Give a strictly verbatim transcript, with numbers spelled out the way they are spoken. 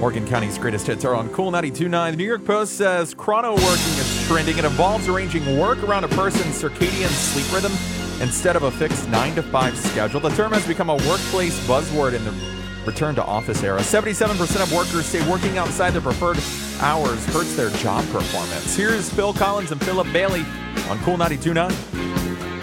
Morgan County's greatest hits are on Cool ninety-two point nine. The New York Post says chrono working is trending. It involves arranging work around a person's circadian sleep rhythm instead of a fixed nine to five schedule. The term has become a workplace buzzword in the return to office era. seventy-seven percent of workers say working outside their preferred hours hurts their job performance. Here's Phil Collins and Philip Bailey on Cool ninety-two point nine.